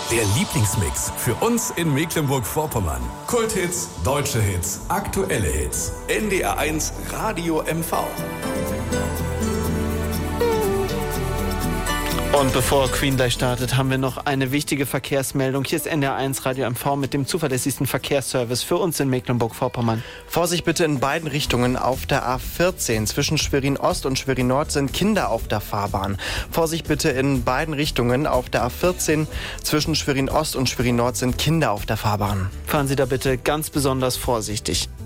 Der Lieblingsmix für uns in Mecklenburg-Vorpommern. Kulthits, deutsche Hits, aktuelle Hits. NDR 1 Radio MV. Und bevor Queen gleich startet, haben wir noch eine wichtige Verkehrsmeldung. Hier ist NDR 1 Radio MV mit dem zuverlässigsten Verkehrsservice für uns in Mecklenburg-Vorpommern. Vorsicht bitte in beiden Richtungen auf der A14. Zwischen Schwerin-Ost und Schwerin-Nord sind Kinder auf der Fahrbahn. Vorsicht bitte in beiden Richtungen auf der A14. Zwischen Schwerin-Ost und Schwerin-Nord sind Kinder auf der Fahrbahn. Fahren Sie da bitte ganz besonders vorsichtig.